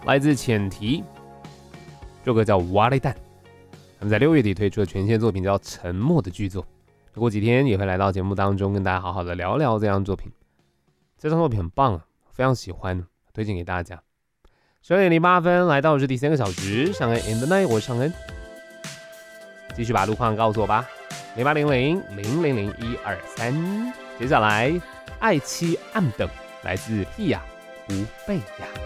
来自浅提，这首歌叫《瓦雷蛋》。他们在6月底推出的全新作品叫《沉默的剧作》，过几天也会来到节目当中跟大家好好的聊聊这张作品。这张作品很棒啊，非常喜欢，推荐给大家。12:08来到的是第3个小时，尚恩 in the night， 我是尚恩，继续把路况告诉我吧，0800-000-123。接下来爱妻暗等，来自屁雅吴贝雅。